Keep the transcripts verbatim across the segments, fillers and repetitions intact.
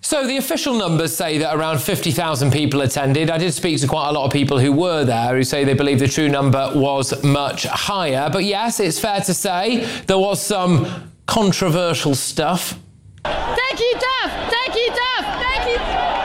So the official numbers say that around fifty thousand people attended. I did speak to quite a lot of people who were there who say they believe the true number was much higher. But yes, it's fair to say there was some controversial stuff. Thank you, Duff! Thank you, Duff! Thank you!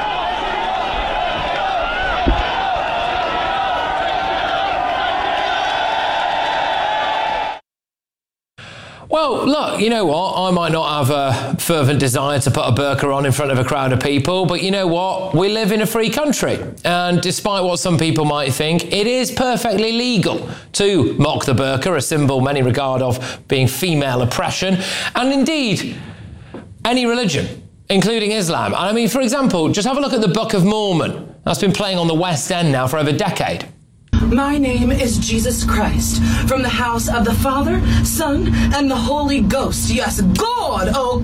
Well, look, you know what? I might not have a fervent desire to put a burqa on in front of a crowd of people, but you know what? We live in a free country. And despite what some people might think, it is perfectly legal to mock the burqa, a symbol many regard of being female oppression, and indeed, any religion, including Islam. And I mean, for example, just have a look at the Book of Mormon. That's been playing on the West End now for over a decade. My name is Jesus Christ, from the house of the Father, Son, and the Holy Ghost. Yes, God! Oh,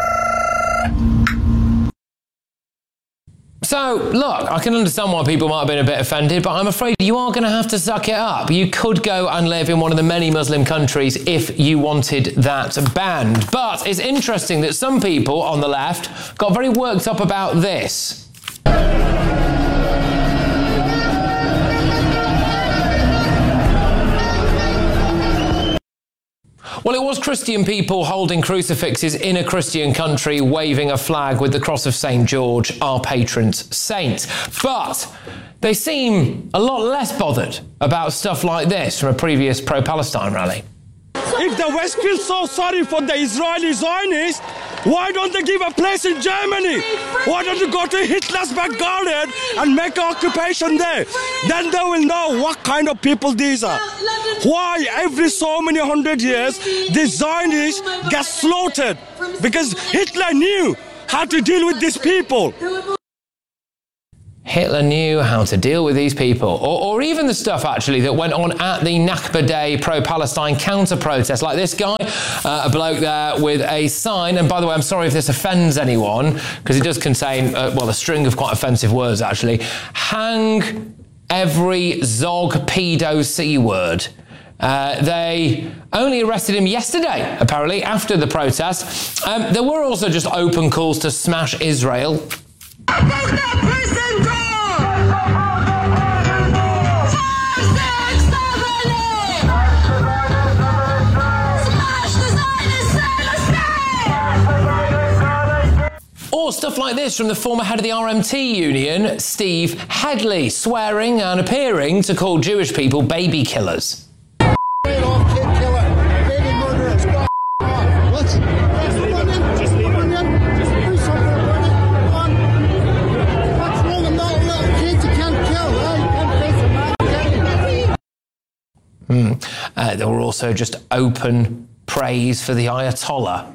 grrr. So, look, I can understand why people might have been a bit offended, but I'm afraid you are going to have to suck it up. You could go and live in one of the many Muslim countries if you wanted that banned. But it's interesting that some people on the left got very worked up about this. Well, it was Christian people holding crucifixes in a Christian country, waving a flag with the cross of Saint George, our patron saint. But they seem a lot less bothered about stuff like this from a previous pro-Palestine rally. If the West feels so sorry for the Israeli Zionists, why don't they give a place in Germany? Why don't you go to Hitler's back garden and make an occupation there? Then they will know what kind of people these are. Why every so many hundred years the Zionists get slaughtered? Because Hitler knew how to deal with these people. Hitler knew how to deal with these people. Or, or even the stuff, actually, that went on at the Nakba Day pro-Palestine counter-protest. Like this guy, uh, a bloke there with a sign. And by the way, I'm sorry if this offends anyone, because it does contain, uh, well, a string of quite offensive words, actually. Hang every Zog pedo C-word. Uh, they only arrested him yesterday, apparently, after the protest. Um, there were also just open calls to smash Israel. Or stuff like this from the former head of the R M T union, Steve Headley, swearing and appearing to call Jewish people baby killers. Mm. Uh, there were also just open praise for the Ayatollah.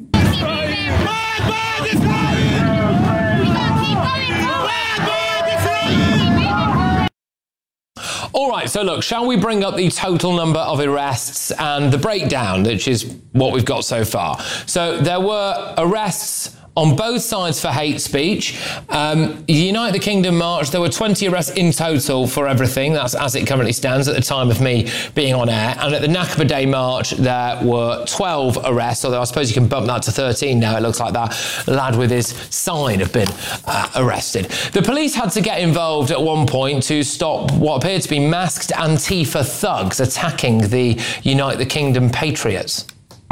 All right, so look, shall we bring up the total number of arrests and the breakdown, which is what we've got so far. So there were arrests on both sides for hate speech. Um, the Unite the Kingdom march, there were twenty arrests in total for everything. That's as it currently stands at the time of me being on air. And at the Nakba Day march, there were twelve arrests, although I suppose you can bump that to thirteen now. It looks like that lad with his sign had been uh, arrested. The police had to get involved at one point to stop what appeared to be masked Antifa thugs attacking the Unite the Kingdom patriots.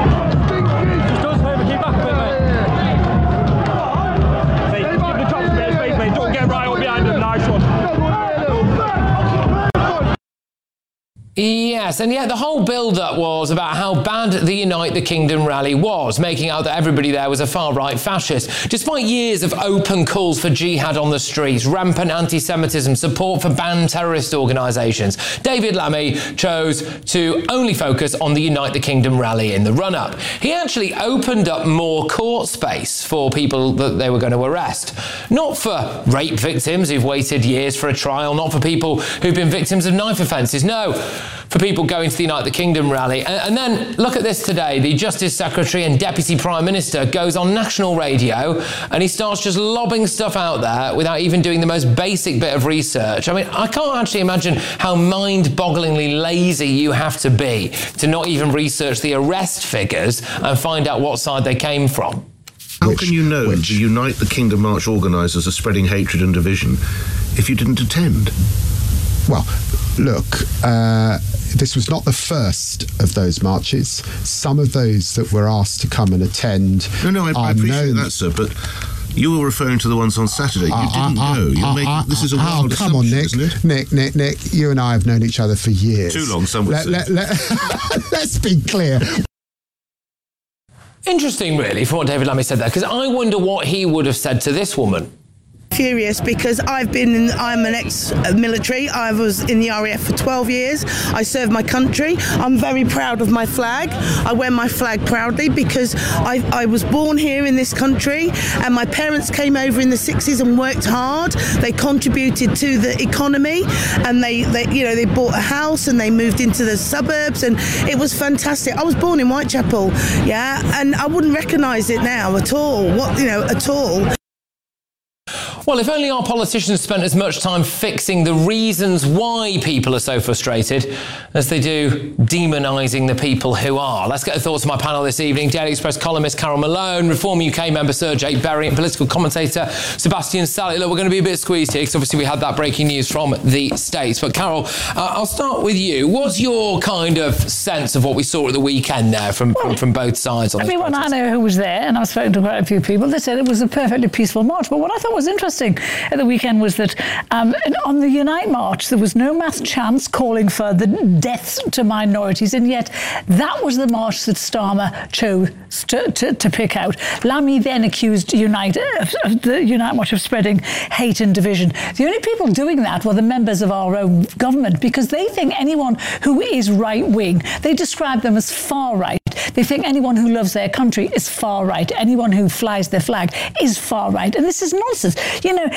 Yes, and yet the whole build-up was about how bad the Unite the Kingdom rally was, making out that everybody there was a far-right fascist. Despite years of open calls for jihad on the streets, rampant anti-Semitism, support for banned terrorist organisations, David Lammy chose to only focus on the Unite the Kingdom rally in the run-up. He actually opened up more court space for people that they were going to arrest. Not for rape victims who've waited years for a trial, not for people who've been victims of knife offences, no, for people going to the Unite the Kingdom rally. And, and then look at this today. The Justice Secretary and Deputy Prime Minister goes on national radio and he starts just lobbing stuff out there without even doing the most basic bit of research. I mean, I can't actually imagine how mind-bogglingly lazy you have to be to not even research the arrest figures and find out what side they came from. How which, can you know which, the Unite the Kingdom March organisers are spreading hatred and division if you didn't attend? Well, look, uh, this was not the first of those marches. Some of those that were asked to come and attend. No, no, I, I appreciate known. that, sir, but you were referring to the ones on Saturday. You Uh, didn't uh, go. You're uh, making, uh, this is a uh, wild oh, come on, Nick. isn't it? Nick, Nick, Nick, you and I have known each other for years. Too long, some would let, say. let, let, let's be clear. Interesting, really, for what David Lammy said there, because I wonder what he would have said to this woman. Furious because I've been in, I'm an ex-military. I was in the R A F for twelve years. I served my country. I'm very proud of my flag. I wear my flag proudly because I, I was born here in this country, and my parents came over in the sixties and worked hard. They contributed to the economy, and they, they you know they bought a house and they moved into the suburbs, and it was fantastic. I was born in Whitechapel, yeah, and I wouldn't recognise it now at all. What you know at all. Well, if only our politicians spent as much time fixing the reasons why people are so frustrated as they do demonising the people who are. Let's get the thoughts of my panel this evening. Daily Express columnist Carol Malone, Reform U K member Sir Jake Berry, and political commentator Sebastian Sally. Look, we're going to be a bit squeezed here because obviously we had that breaking news from the States. But Carol, uh, I'll start with you. What's your kind of sense of what we saw at the weekend there from, well, from, from both sides on this everyone protest? I know who was there, and I've spoken to quite a few people, they said it was a perfectly peaceful march. But what I thought was interesting at the weekend was that um, on the Unite March there was no mass chants calling for the deaths to minorities, and yet that was the march that Starmer chose to, to, to pick out. Lammy then accused Unite of, of the Unite March of spreading hate and division. The only people doing that were the members of our own government, because they think anyone who is right-wing, they describe them as far-right. They think anyone who loves their country is far-right. Anyone who flies their flag is far-right. And this is nonsense. You know,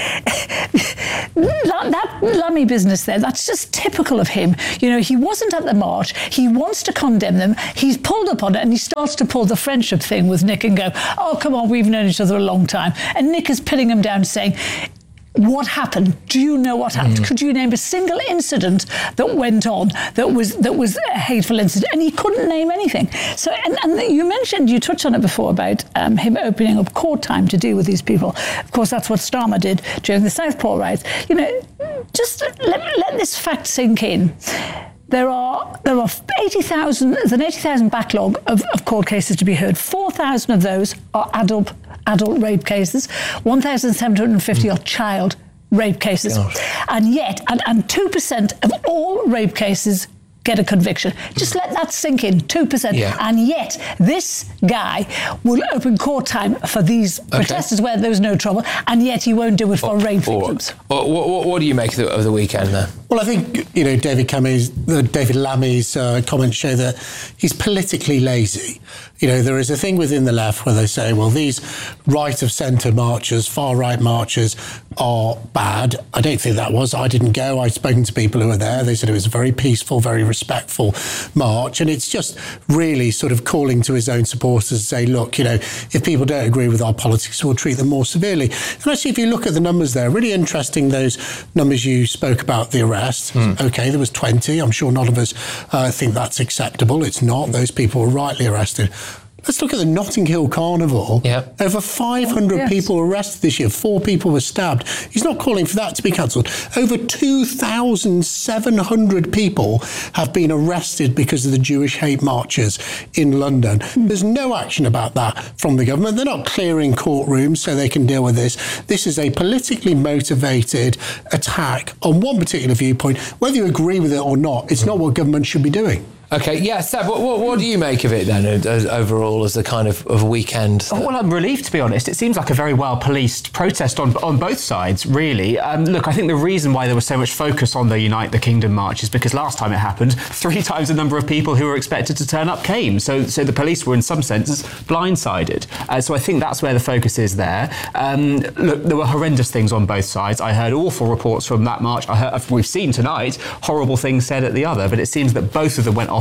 that, that Lammy business there, that's just typical of him. You know, he wasn't at the march. He wants to condemn them. He's pulled up on it, and he starts to pull the friendship thing with Nick and go, oh, come on, we've known each other a long time. And Nick is pinning him down, saying, what happened? Do you know what happened? Mm. Could you name a single incident that went on that was that was a hateful incident? And he couldn't name anything. So, and, and you mentioned, you touched on it before about um, him opening up court time to deal with these people. Of course, that's what Starmer did during the Southport riots. You know, just let, let this fact sink in. There are there are eighty thousand. There's an eighty thousand backlog of, of court cases to be heard. Four thousand of those are adult adult rape cases. One thousand seven hundred and fifty mm. are child rape cases, Gosh. and yet and and two percent of all rape cases get a conviction. Just let that sink in, two percent. Yeah. And yet this guy will open court time for these okay. protesters where there's no trouble, and yet he won't do it for or, rape or, victims. What, what, what do you make of the, of the weekend there? Well, I think, you know, David Cammy's, uh, David Lammy's uh, comments show that he's politically lazy. You know, there is a thing within the left where they say, well, these right-of-centre marchers, far-right marchers are bad. I don't think that was. I didn't go. I've spoken to people who were there. They said it was a very peaceful, very respectful march. And it's just really sort of calling to his own supporters to say, look, you know, if people don't agree with our politics, we'll treat them more severely. And actually, if you look at the numbers there, really interesting, those numbers you spoke about, the arrests. Mm. OK, there was twenty. I'm sure none of us uh, think that's acceptable. It's not. Those people were rightly arrested. Let's look at the Notting Hill Carnival. Yep. Over five hundred yes. people arrested this year. Four people were stabbed. He's not calling for that to be cancelled. Over two thousand seven hundred people have been arrested because of the Jewish hate marches in London. Mm. There's no action about that from the government. They're not clearing courtrooms so they can deal with this. This is a politically motivated attack on one particular viewpoint. Whether you agree with it or not, it's not what government should be doing. OK, yeah, Seb, what, what, what do you make of it then, as, overall, as a kind of, of weekend? Oh, well, I'm relieved, to be honest. It seems like a very well-policed protest on on both sides, really. Um, look, I think the reason why there was so much focus on the Unite the Kingdom march is because last time it happened, three times the number of people who were expected to turn up came. So so the police were, in some senses, blindsided. Uh, so I think that's where the focus is there. Um, look, there were horrendous things on both sides. I heard awful reports from that march. I heard, we've seen tonight horrible things said at the other, but it seems that both of them went off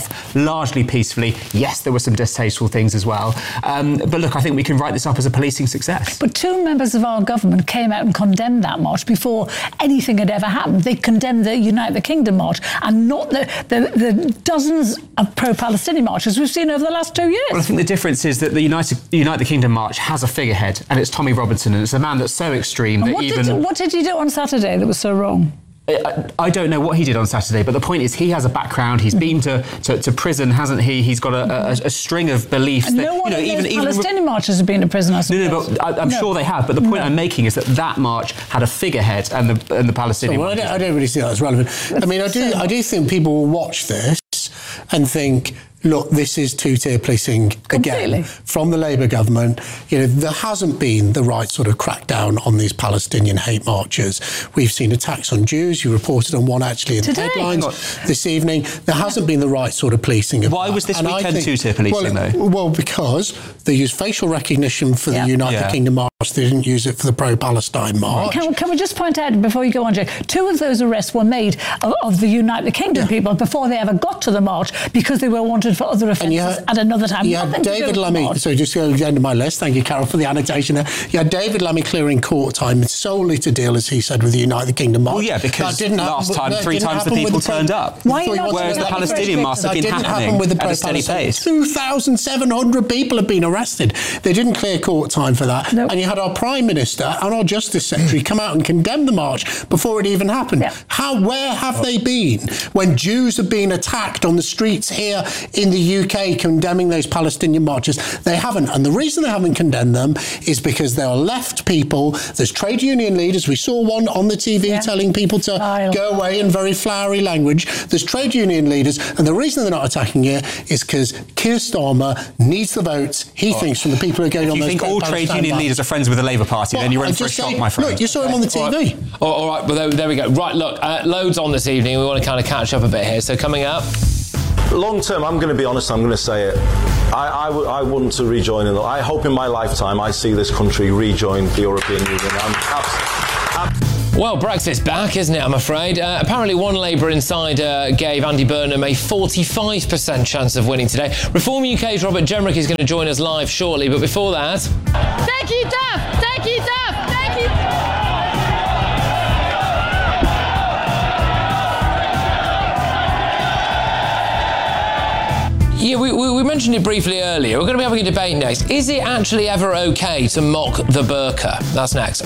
off largely peacefully. Yes, there were some distasteful things as well. Um, but look, I think we can write this up as a policing success. But two members of our government came out and condemned that march before anything had ever happened. They condemned the Unite the Kingdom march and not the, the, the dozens of pro-Palestinian marches we've seen over the last two years. Well, I think the difference is that the United, Unite the Kingdom march has a figurehead, and it's Tommy Robinson, and it's a man that's so extreme and that what even... Did, what did he do on Saturday that was so wrong? I, I don't know what he did on Saturday, but the point is he has a background. He's been to, to, to prison, hasn't he? He's got a, a, a string of beliefs. And that, no one you know, of even, those even Palestinian marchers have been to prison, I suppose. No, no, but I, I'm no. sure they have. But the point no. I'm making is that that march had a figurehead, and the and the Palestinian. So, well, I, don't, I don't really see that as relevant. I mean, I do I do think people will watch this and think, look, this is two-tier policing Completely. again from the Labour government. You know, there hasn't been the right sort of crackdown on these Palestinian hate marches. We've seen attacks on Jews. You reported on one actually in Today. the headlines this evening. There hasn't been the right sort of policing of Why that. was this And I weekend think- two-tier policing, well, though? Well, because they used facial recognition for Yeah. the United Yeah. Kingdom march. They didn't use it for the pro-Palestine march. Can, can we just point out, before you go on, Jay, two of those arrests were made of, of the Unite the Kingdom Yeah. people before they ever got to the march because they were wanted for other offences you had- at another time. You had Nothing to do David with the Lammy, march. so just go to the end of my list, thank you, Carol, for the annotation there. You had David Lammy clearing court time solely to deal, as he said, with the United Kingdom march. Well, yeah, because That didn't last happen- time, that three didn't times the happen with people pro- turned up. Why Sorry, not? what's Whereas that? the Palestinian march have That been didn't happening happen with the at a steady pro-Palestinian. pace. two thousand seven hundred people have been arrested. They didn't clear court time for that. Nope. And you had our Prime Minister and our Justice Secretary come out and condemn the march before it even happened. Yeah. How, where have they been when Jews have been attacked on the streets here in the U K condemning those Palestinian marches? They haven't. And the reason they haven't condemned them is because they are left people. There's trade union leaders. We saw one on the T V Yeah. telling people to Vile. go away in very flowery language. There's trade union leaders. And the reason they're not attacking it is because Keir Starmer needs the votes, he thinks, from the people who are going If on you those think all trade Palestine union marches. leaders are friends with the Labour Party, Well, then you're I in for a just shock, say- my friend. Look, you saw him on the T V. All right, oh, all right well, there, there we go. Right, look, uh, loads on this evening. We want to kind of catch up a bit here. So coming up... Long term, I'm going to be honest, I'm going to say it. I, I, w- I want to rejoin. In the, I hope in my lifetime I see this country rejoin the European Union. I'm abs- abs- Well, Brexit's back, isn't it, I'm afraid? Uh, apparently one Labour insider gave Andy Burnham a forty-five percent chance of winning today. Reform U K's Robert Jenrick is going to join us live shortly, but before that... Thank you, Duff! Thank you, Duff! Thank you! Yeah, we, we, we mentioned it briefly earlier. We're going to be having a debate next. Is it actually ever okay to mock the burqa? That's next.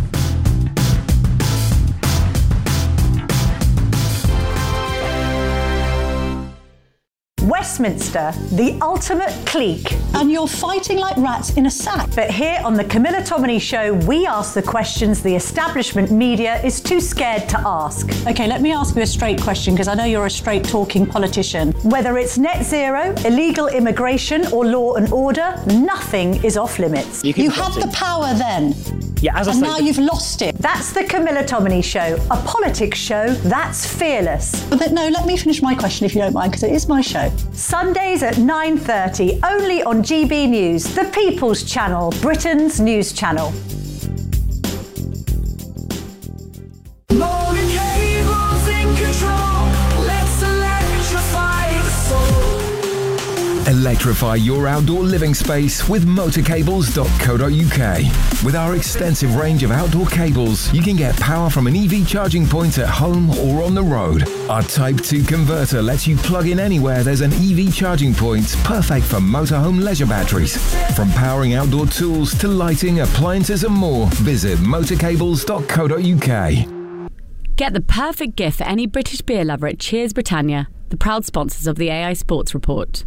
Westminster, the ultimate clique. And you're fighting like rats in a sack. But here on the Camilla Tominey Show, we ask the questions the establishment media is too scared to ask. OK, let me ask you a straight question, because I know you're a straight-talking politician. Whether it's net zero, illegal immigration, or law and order, nothing is off limits. You, you had the power then. Yeah, as I and say, now you've lost it. That's the Camilla Tominey Show, a politics show that's fearless. But no, let me finish my question if you don't mind, because it is my show. Sundays at nine thirty, only on G B News, the People's Channel, Britain's news channel. Electrify your outdoor living space with motor cables dot co dot U K. With our extensive range of outdoor cables, you can get power from an E V charging point at home or on the road. Our Type two converter lets you plug in anywhere there's an E V charging point, perfect for motorhome leisure batteries. From powering outdoor tools to lighting, appliances and more, visit motor cables dot co dot U K. Get the perfect gift for any British beer lover at Cheers Britannia, the proud sponsors of the A I Sports Report.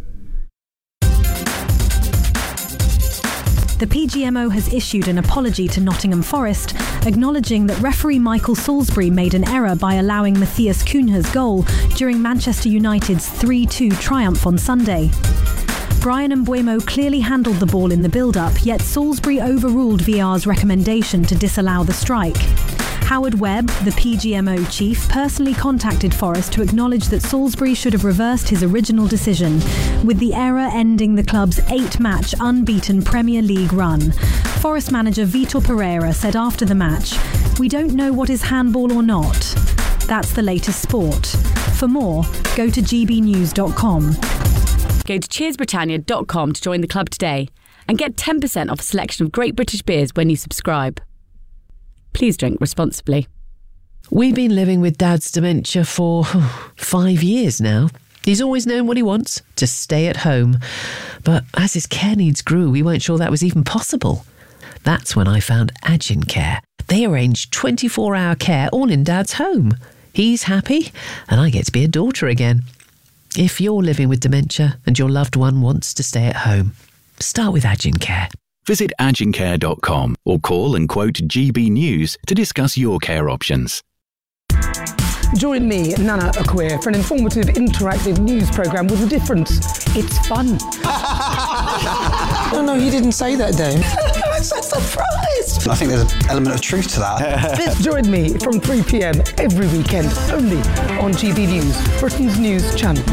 The P G M O has issued an apology to Nottingham Forest, acknowledging that referee Michael Salisbury made an error by allowing Matthias Cunha's goal during Manchester United's three two triumph on Sunday. Brian Mbeumo clearly handled the ball in the build-up, yet Salisbury overruled V R's recommendation to disallow the strike. Howard Webb, the P G M O chief, personally contacted Forest to acknowledge that Salisbury should have reversed his original decision, with the error ending the club's eight-match unbeaten Premier League run. Forest manager Vitor Pereira said after the match, "We don't know what is handball or not. That's the latest sport. For more, go to g b news dot com. Go to cheers britannia dot com to join the club today and get ten percent off a selection of great British beers when you subscribe. Please drink responsibly. We've been living with Dad's dementia for five years now. He's always known what he wants, to stay at home. But as his care needs grew, we weren't sure that was even possible. That's when I found Agin Care. They arrange twenty-four hour care all in Dad's home. He's happy, and I get to be a daughter again. If you're living with dementia and your loved one wants to stay at home, start with Agin Care. Visit agin care dot com or call and quote G B News to discuss your care options. Join me, Nana Akua, for an informative, interactive news programme with a difference. It's fun. No, no, you didn't say that, Dave. I'm so surprised. I think there's an element of truth to that. Join me from three p m every weekend, only on G B News, Britain's news channel.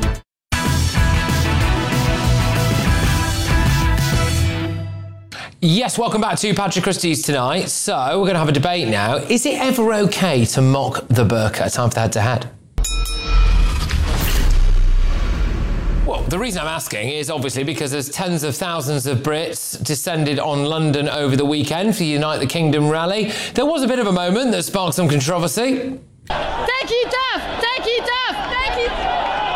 Yes, welcome back to Patrick Christie's tonight. So, we're going to have a debate now. Is it ever okay to mock the burqa? Time for the head-to-head. Well, the reason I'm asking is obviously because there's tens of thousands of Brits descended on London over the weekend for the Unite the Kingdom rally. There was a bit of a moment that sparked some controversy. Thank you, Duff! Thank you, Duff! Thank you!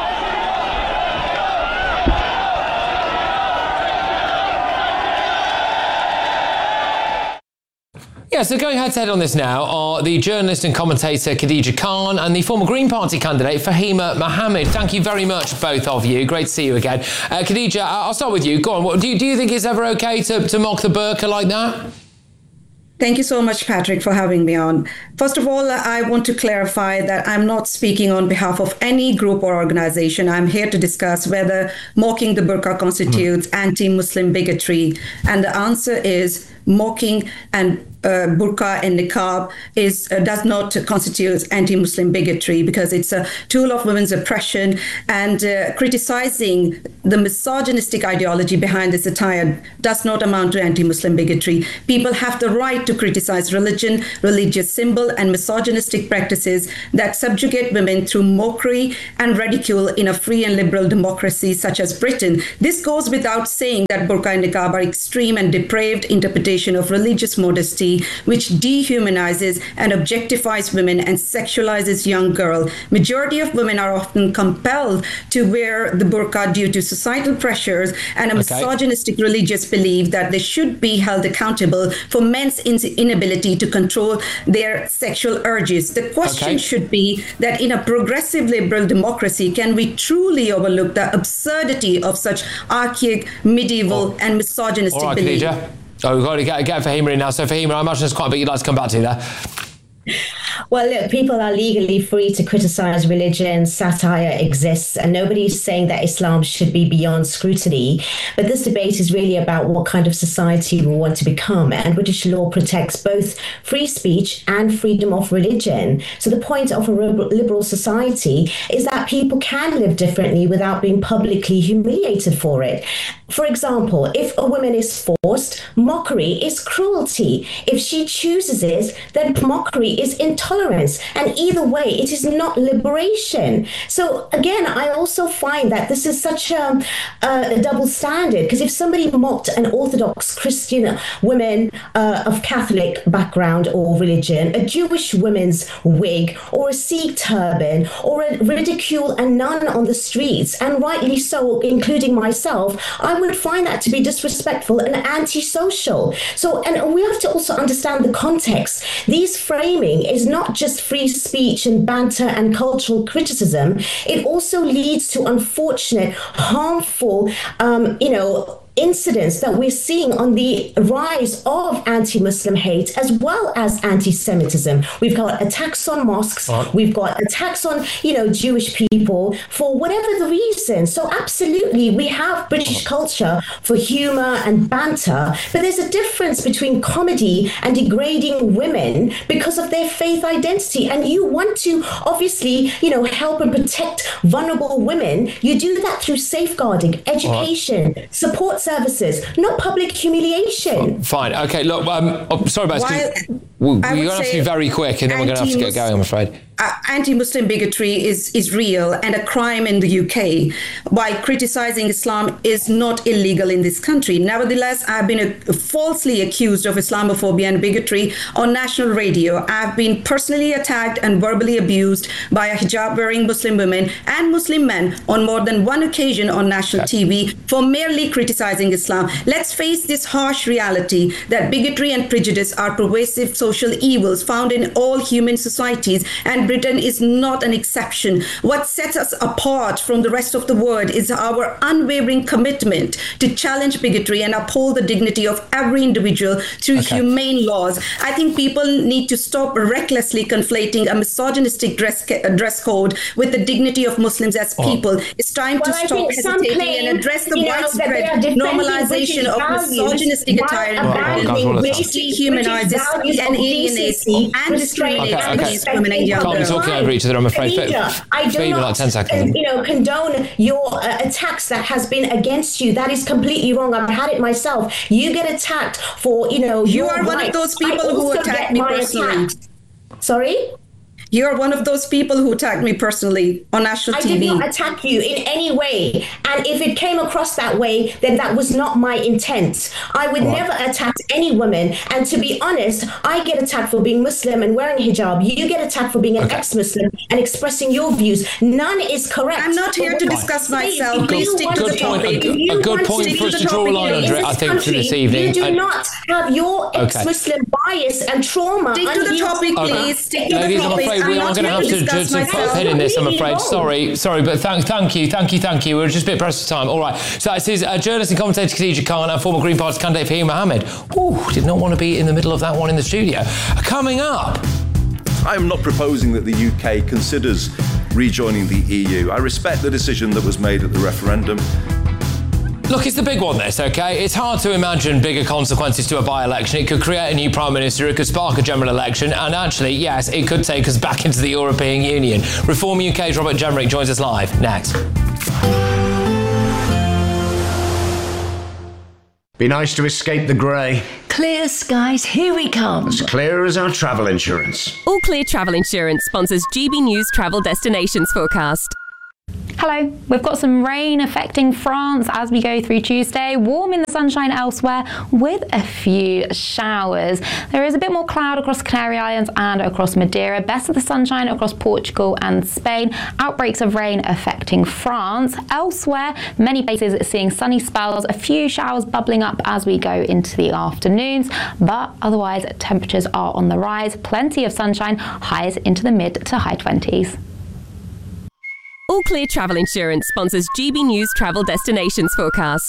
Yeah, so going head-to-head on this now are the journalist and commentator Khadija Khan and the former Green Party candidate Fahima Mohammed. Thank you very much, both of you. Great to see you again. Uh, Khadija, I'll start with you. Go on. What, do, you, do you think it's ever okay to, to mock the burqa like that? Thank you so much, Patrick, for having me on. First of all, I want to clarify that I'm not speaking on behalf of any group or organization. I'm here to discuss whether mocking the burqa constitutes mm. anti-Muslim bigotry. And the answer is mocking and uh, burqa and niqab is uh, does not constitute anti-Muslim bigotry because it's a tool of women's oppression, and uh, criticizing the misogynistic ideology behind this attire does not amount to anti-Muslim bigotry. People have the right to criticize religion, religious symbol, and misogynistic practices that subjugate women through mockery and ridicule in a free and liberal democracy such as Britain. This goes without saying that burqa and niqab are extreme and depraved interpretation of religious modesty, which dehumanizes and objectifies women and sexualizes young girls. Majority of women are often compelled to wear the burqa due to societal pressures and a okay. misogynistic religious belief that they should be held accountable for men's inability to control their sexual urges. The question okay. should be that in a progressive liberal democracy, can we truly overlook the absurdity of such archaic, medieval, oh. and misogynistic All right, belief? Khadija. Oh, we've got to get, get Fahima in now. So, Fahima, I imagine there's quite a bit you'd like to come back to there. Well, look, people are legally free to criticise religion, satire exists, and nobody's saying that Islam should be beyond scrutiny. But this debate is really about what kind of society we want to become, and British law protects both free speech and freedom of religion. So the point of a liberal society is that people can live differently without being publicly humiliated for it. For example, if a woman is forced, mockery is cruelty. If she chooses it, then mockery is intolerance. And either way, it is not liberation. So again, I also find that this is such a, a double standard, because if somebody mocked an Orthodox Christian woman uh, of Catholic background or religion, a Jewish woman's wig, or a Sikh turban, or a ridicule a nun on the streets, and rightly so, including myself, I would find that to be disrespectful and antisocial. So, and we have to also understand the context. These framing is not just free speech and banter and cultural criticism. It also leads to unfortunate, harmful, um, you know, incidents that we're seeing on the rise of anti-Muslim hate as well as anti-Semitism. We've got attacks on mosques, right. We've got attacks on, you know, Jewish people for whatever the reason. So absolutely, we have British culture for humour and banter, but there's a difference between comedy and degrading women because of their faith identity. And you want to obviously, you know, help and protect vulnerable women. You do that through safeguarding, education, right. support services, not public humiliation. Oh, fine. Okay, look, um, oh, sorry about this. We're going to have to be very quick and then we're going to have to get going, I'm afraid. uh, anti-Muslim bigotry is, is real and a crime in the U K, while criticizing Islam is not illegal in this country. Nevertheless, I've been uh, falsely accused of Islamophobia and bigotry on national radio. I've been personally attacked and verbally abused by a hijab-wearing Muslim women and Muslim men on more than one occasion on national T V for merely criticizing Islam. Let's face this harsh reality that bigotry and prejudice are pervasive social evils found in all human societies, and Britain is not an exception. What sets us apart from the rest of the world is our unwavering commitment to challenge bigotry and uphold the dignity of every individual through okay. humane laws. I think people need to stop recklessly conflating a misogynistic dress, dress code with the dignity of Muslims as people. Oh. It's time well, to stop hesitating claim, and address the widespread normalization of misogynistic attire in Britain, which dehumanizes and alienates and discriminates okay, okay. against women and young girls. Can't be talking over each other, I'm afraid. Anita, I do not, like ten seconds. you know, condone your uh, attacks that has been against you. That is completely wrong. I've had it myself. You get attacked for, you know, you are one of those people who attack me personally. Attacks. Sorry? You're one of those people who attacked me personally on national T V. I did not attack you in any way. And if it came across that way, then that was not my intent. I would what? never attack any woman. And to be honest, I get attacked for being Muslim and wearing hijab. You get attacked for being an okay. ex-Muslim and expressing your views. None is correct. I'm not here to discuss myself. Please stick to the topic. A good point for us to draw a line under it, I think, for this evening. You do not have your ex-Muslim bias and trauma. Stick to the topic, please. Stick to the topic. We are going to have to, to, to put a pin in this, I'm afraid. Sorry, sorry, but thank, thank you, thank you, thank you. We're just a bit pressed for time. All right. So this is uh, journalist and commentator Khadija Khan and former Green Party candidate Fahim Mohammed. Ooh, did not want to be in the middle of that one in the studio. Coming up. I am not proposing that the U K considers rejoining the E U. I respect the decision that was made at the referendum. Look, it's the big one, this, OK? It's hard to imagine bigger consequences to a by-election. It could create a new Prime Minister, it could spark a general election, and actually, yes, it could take us back into the European Union. Reform U K's Robert Jenrick joins us live next. Be nice to escape the grey. Clear skies, here we come. As clear as our travel insurance. All Clear Travel Insurance sponsors G B News Travel Destinations Forecast. Hello, we've got some rain affecting France as we go through Tuesday, warm in the sunshine elsewhere with a few showers. There is a bit more cloud across Canary Islands and across Madeira, best of the sunshine across Portugal and Spain, outbreaks of rain affecting France. Elsewhere, many places seeing sunny spells, a few showers bubbling up as we go into the afternoons, but otherwise temperatures are on the rise, plenty of sunshine, highs into the mid to high twenties. All Clear Travel Insurance sponsors G B News Travel Destinations Forecast.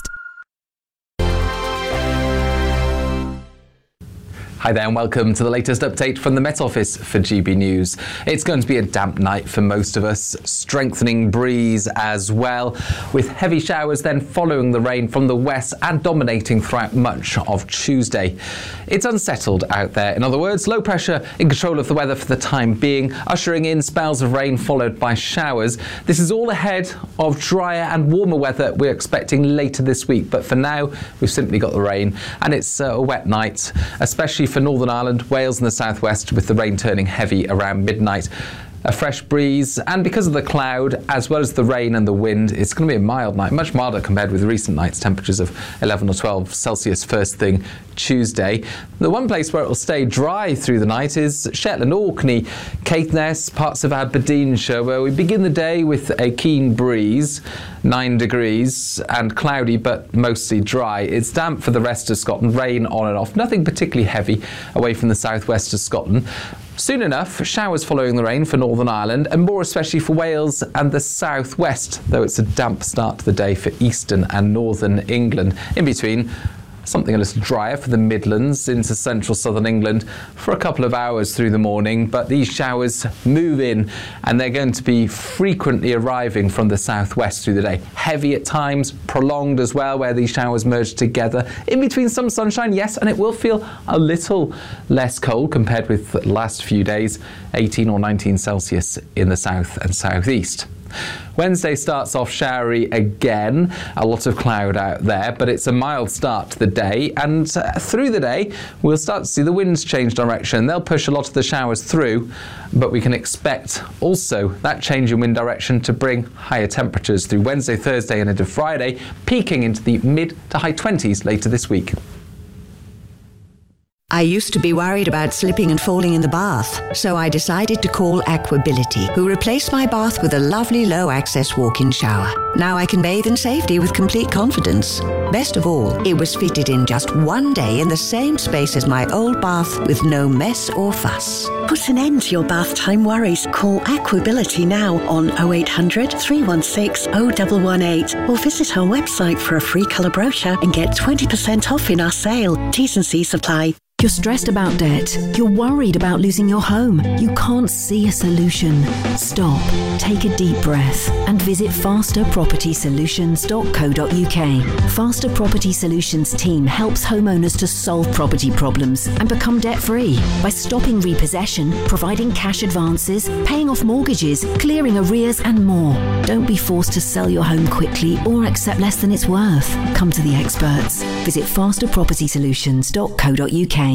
Hi there and welcome to the latest update from the Met Office for G B News. It's going to be a damp night for most of us, strengthening breeze as well, with heavy showers then following the rain from the west and dominating throughout much of Tuesday. It's unsettled out there. In other words, low pressure in control of the weather for the time being, ushering in spells of rain followed by showers. This is all ahead of drier and warmer weather we're expecting later this week, but for now we've simply got the rain, and it's a wet night, especially for Northern Ireland, Wales and the southwest, with the rain turning heavy around midnight. A fresh breeze, and because of the cloud, as well as the rain and the wind, it's going to be a mild night, much milder compared with recent nights, temperatures of eleven or twelve Celsius first thing Tuesday. The one place where it will stay dry through the night is Shetland, Orkney, Caithness, parts of Aberdeenshire, where we begin the day with a keen breeze, nine degrees, and cloudy but mostly dry. It's damp for the rest of Scotland, rain on and off, nothing particularly heavy away from the southwest of Scotland. Soon enough, showers following the rain for Northern Ireland, and more especially for Wales and the southwest, though it's a damp start to the day for eastern and northern England. In between, something a little drier for the Midlands into central southern England for a couple of hours through the morning, but these showers move in and they're going to be frequently arriving from the southwest through the day. Heavy at times, prolonged as well, where these showers merge together. In between some sunshine, yes, and it will feel a little less cold compared with the last few days, eighteen or nineteen Celsius in the south and southeast. Wednesday starts off showery again, a lot of cloud out there, but it's a mild start to the day, and uh, through the day we'll start to see the winds change direction. They'll push a lot of the showers through, but we can expect also that change in wind direction to bring higher temperatures through Wednesday, Thursday and into Friday, peaking into the mid to high twenties later this week. I used to be worried about slipping and falling in the bath, so I decided to call Aquability, who replaced my bath with a lovely low-access walk-in shower. Now I can bathe in safety with complete confidence. Best of all, it was fitted in just one day in the same space as my old bath with no mess or fuss. Put an end to your bath time worries. Call Aquability now on oh eight hundred, three one six, oh one one eight or visit our website for a free colour brochure and get twenty percent off in our sale. T's and C's apply. You're stressed about debt. You're worried about losing your home. You can't see a solution. Stop, take a deep breath and visit faster property solutions dot co dot uk. Faster Property Solutions team helps homeowners to solve property problems and become debt-free by stopping repossession, providing cash advances, paying off mortgages, clearing arrears and more. Don't be forced to sell your home quickly or accept less than it's worth. Come to the experts. Visit faster property solutions dot co dot uk.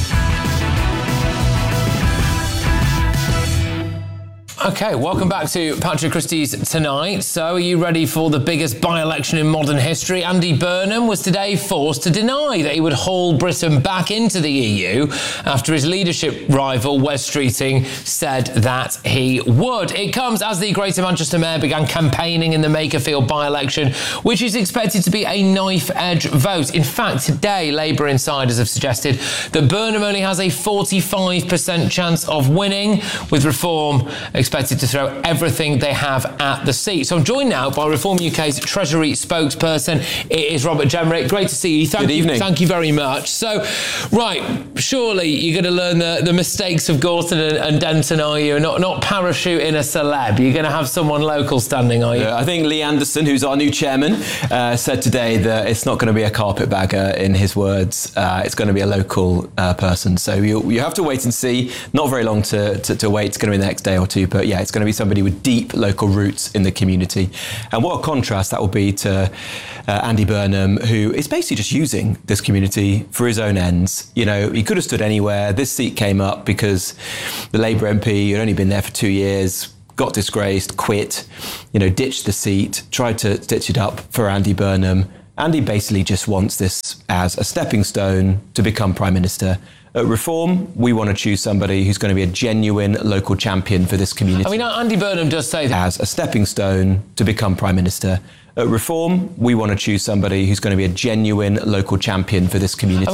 Okay, welcome back to Patrick Christie's Tonight. So, are you ready for the biggest by-election in modern history? Andy Burnham was today forced to deny that he would haul Britain back into the E U after his leadership rival, Wes Streeting, said that he would. It comes as the Greater Manchester Mayor began campaigning in the Makerfield by-election, which is expected to be a knife-edge vote. In fact, today, Labour insiders have suggested that Burnham only has a forty-five percent chance of winning, with Reform expected to throw everything they have at the seat. So I'm joined now by Reform U K's Treasury spokesperson. It is Robert Jenrick. Great to see you. Thank Good evening. You, thank you very much. So, right, surely you're going to learn the, the mistakes of Gorton and, and Denton, are you? Not not parachuting a celeb. You're going to have someone local standing, are you? Yeah, I think Lee Anderson, who's our new chairman, uh, said today that it's not going to be a carpetbagger, in his words. Uh, it's going to be a local uh, person. So you you have to wait and see. Not very long to, to, to wait. It's going to be the next day or two. But yeah, it's going to be somebody with deep local roots in the community. And what a contrast that will be to uh, Andy Burnham, who is basically just using this community for his own ends. You know, he could have stood anywhere. This seat came up because the Labour M P had only been there for two years, got disgraced, quit, you know, ditched the seat, tried to stitch it up for Andy Burnham. Andy basically just wants this as a stepping stone to become Prime Minister. At Reform, we want to choose somebody who's going to be a genuine local champion for this community. I mean, Andy Burnham does say that. As a stepping stone to become Prime Minister. At Reform, we want to choose somebody who's going to be a genuine local champion for this community.